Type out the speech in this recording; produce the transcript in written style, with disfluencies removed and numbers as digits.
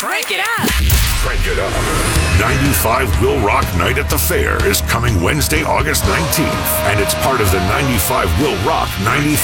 Crank it up. Crank it up. 95 Will Rock Night at the Fair is coming Wednesday, August 19th, and it's part of the 95 Will Rock 95